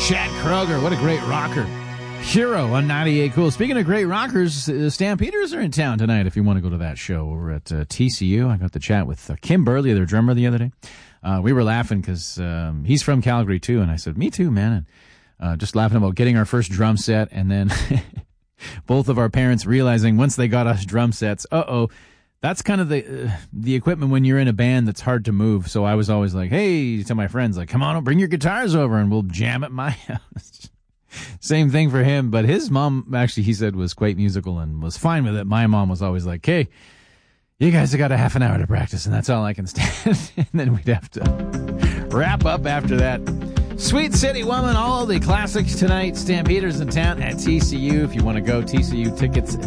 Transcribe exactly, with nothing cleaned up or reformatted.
Chad Kroger, what a great rocker. Hero on ninety-eight Cool. Speaking of great rockers, the Stampeders are in town tonight if you want to go to that show over at uh, T C U. I got to chat with uh, Kim Burley, their drummer, the other day. Uh, we were laughing because um, he's from Calgary, too, and I said, me too, man. And uh, just laughing about getting our first drum set, and then both of our parents realizing once they got us drum sets, uh-oh, that's kind of the uh, the equipment when you're in a band that's hard to move. So I was always like, hey, to my friends, like, come on, bring your guitars over and we'll jam at my house. Same thing for him. But his mom, actually, he said, was quite musical and was fine with it. My mom was always like, hey, you guys have got a half an hour to practice, and that's all I can stand. And then we'd have to wrap up after that. Sweet City Woman, all the classics tonight. Stampeders in town at T C U. If you want to go, T C U tickets